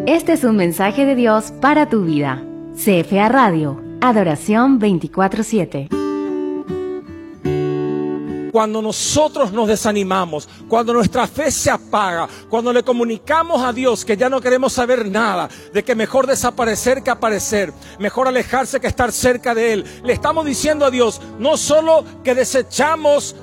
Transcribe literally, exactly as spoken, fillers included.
Este es un mensaje de Dios para tu vida. C F A Radio, adoración veinticuatro siete. Cuando nosotros nos desanimamos, cuando nuestra fe se apaga, cuando le comunicamos a Dios que ya no queremos saber nada, de que mejor desaparecer que aparecer, mejor alejarse que estar cerca de Él, le estamos diciendo a Dios, no solo que desechamos